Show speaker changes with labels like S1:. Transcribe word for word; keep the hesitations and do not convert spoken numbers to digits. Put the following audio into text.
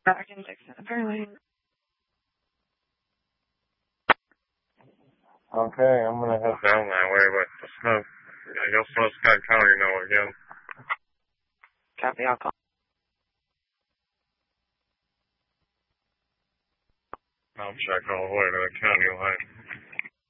S1: Back in Dixon, apparently.
S2: Okay, I'm gonna head down that way, but the Smith, I guess let Scott County know again.
S1: Copy, I'll call.
S2: I'll check all the way to the county line.